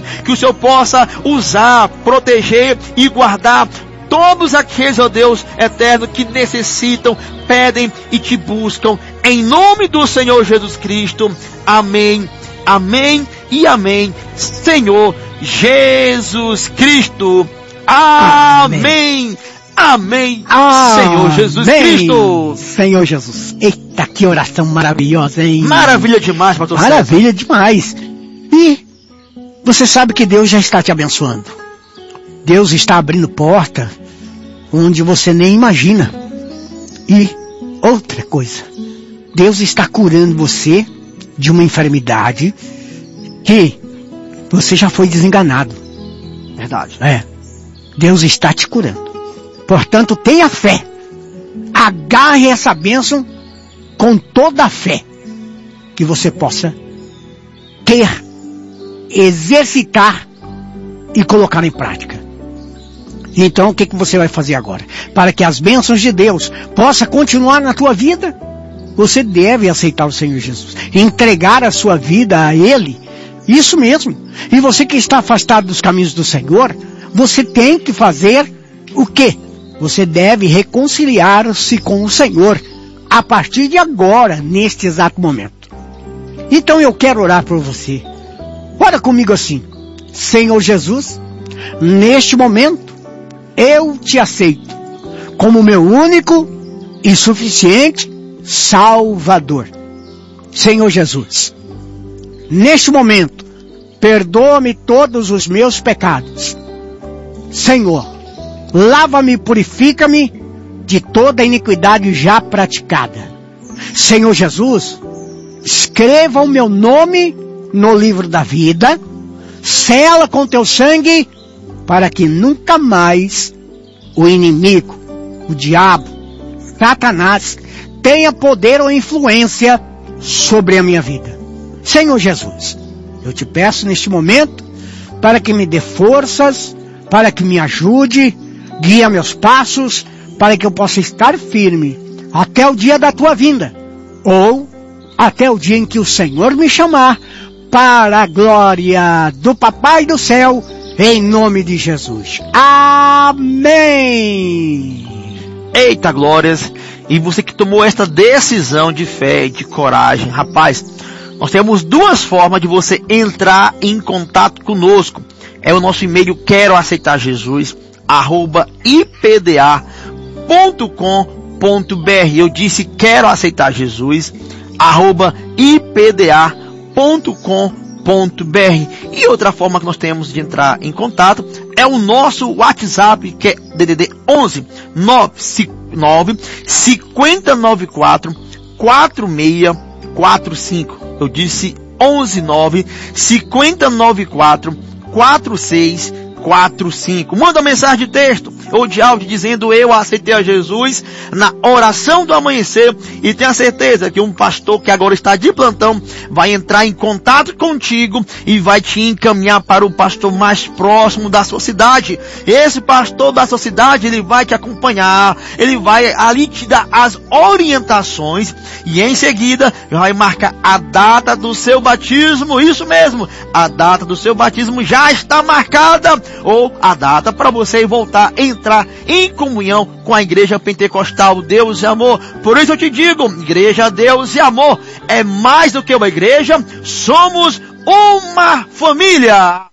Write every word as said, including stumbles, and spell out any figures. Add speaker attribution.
Speaker 1: que o Senhor possa usar, proteger e guardar todos aqueles, ó Deus eterno, que necessitam, pedem e te buscam, em nome do Senhor Jesus Cristo. Amém, amém e amém, Senhor Jesus Cristo. Amém, amém, amém. Senhor Jesus Cristo.
Speaker 2: Senhor Jesus. Eita, que oração maravilhosa, hein?
Speaker 1: Maravilha demais, pastor César.
Speaker 2: Maravilha demais. E você sabe que Deus já está te abençoando. Deus está abrindo porta onde você nem imagina. E outra coisa, Deus está curando você de uma enfermidade que você já foi desenganado.
Speaker 1: Verdade.
Speaker 2: É. Deus está te curando. Portanto, tenha fé. Agarre essa bênção com toda a fé que você possa ter, exercitar e colocar em prática. Então, o que, que você vai fazer agora? Para que as bênçãos de Deus possam continuar na tua vida, você deve aceitar o Senhor Jesus. Entregar a sua vida a Ele. Isso mesmo. E você que está afastado dos caminhos do Senhor, você tem que fazer o quê? Você deve reconciliar-se com o Senhor a partir de agora, neste exato momento. Então eu quero orar por você. Ora comigo assim: Senhor Jesus, neste momento, eu te aceito como meu único e suficiente Salvador. Senhor Jesus, neste momento, perdoa-me todos os meus pecados. Senhor, lava-me e purifica-me de toda a iniquidade já praticada. Senhor Jesus, escreva o meu nome no livro da vida, sela com teu sangue, para que nunca mais o inimigo, o diabo, Satanás, tenha poder ou influência sobre a minha vida. Senhor Jesus, eu te peço neste momento para que me dê forças, para que me ajude, guia meus passos, para que eu possa estar firme até o dia da tua vinda, ou até o dia em que o Senhor me chamar, para a glória do Papai do Céu, em nome de Jesus. Amém!
Speaker 1: Eita glórias! E você que tomou esta decisão de fé e de coragem, rapaz, nós temos duas formas de você entrar em contato conosco. É o nosso e-mail quero aceitar Jesus arroba i p d a ponto com ponto b r. Eu disse quero aceitar Jesus arroba i p d a ponto com ponto b r. E outra forma que nós temos de entrar em contato é o nosso WhatsApp, que é D D D onze nove cinco nove cinco nove quatro quatro seis quatro cinco. Eu disse onze nove cinco nove quatro quatro seis quatro cinco. Manda mensagem de texto ou de áudio dizendo eu aceitei a Jesus na oração do amanhecer, e tenha certeza que um pastor que agora está de plantão vai entrar em contato contigo e vai te encaminhar para o pastor mais próximo da sua cidade. Esse pastor da sua cidade, ele vai te acompanhar, ele vai ali te dar as orientações e em seguida vai marcar a data do seu batismo. Isso mesmo, a data do seu batismo já está marcada, ou a data para você voltar a entrar em comunhão com a Igreja Pentecostal Deus e Amor. Por isso eu te digo, Igreja Deus e Amor é mais do que uma igreja, somos uma família.